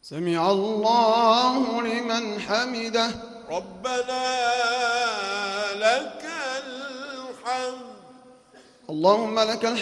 سمع الله لمن حمده. ربنا لك الحمد. اللهم لك الحمد.